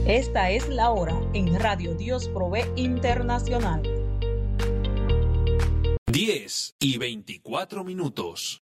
Esta es la hora en Radio Dios Provee Internacional. 10:24.